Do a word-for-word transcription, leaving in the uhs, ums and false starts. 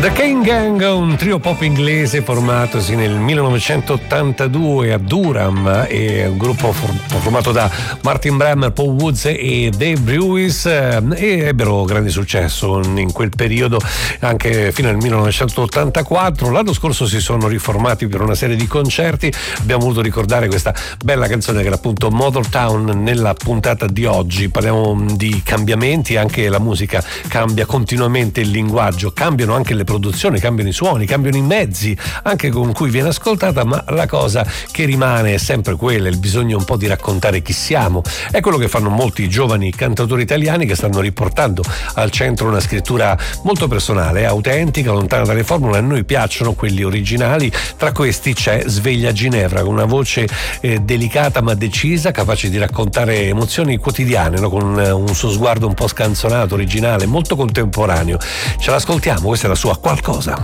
The Kane Gang, un trio pop inglese formatosi nel millenovecentottantadue a Durham, e un gruppo formato da Martin Brammer, Paul Woods e Dave Brewis, e ebbero grande successo in quel periodo anche fino al millenovecentottantaquattro. L'anno scorso si sono riformati per una serie di concerti. Abbiamo voluto ricordare questa bella canzone che era appunto Mother Town nella puntata di oggi. Parliamo di cambiamenti, anche la musica cambia continuamente, il linguaggio, cambiano anche le produzioni, cambiano i suoni, cambiano i mezzi anche con cui viene ascoltata, ma la cosa che rimane è sempre quella, il bisogno un po' di raccontare chi siamo. È quello che fanno molti giovani cantautori italiani, che stanno riportando al centro una scrittura molto personale, autentica, lontana dalle formule. A noi piacciono quelli originali. Tra questi c'è Sveglia Ginevra, con una voce eh, delicata ma decisa, capace di raccontare emozioni quotidiane, no? Con un, un suo sguardo un po' scanzonato, originale, molto contemporaneo. Ce l'ascoltiamo, questa è la sua Qualcosa.